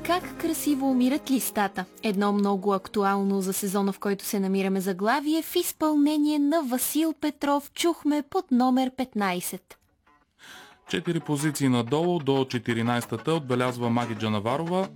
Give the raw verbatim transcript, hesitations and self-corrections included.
Как красиво умират листата? Едно много актуално за сезона, в който се намираме заглавие, в изпълнение на Васил Петров чухме под номер петнайсет. Четири позиции надолу до четиринайсетата отбелязва Маги Джанаварова.